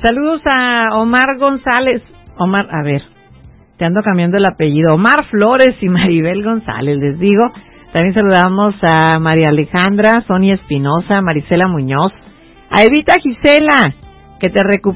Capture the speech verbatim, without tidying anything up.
Saludos a Omar González. Omar, a ver, te ando cambiando el apellido. Omar Flores y Maribel González, les digo. También saludamos a María Alejandra, Sonia Espinosa, Marisela Muñoz, a Evita Gisela, que te recuperó.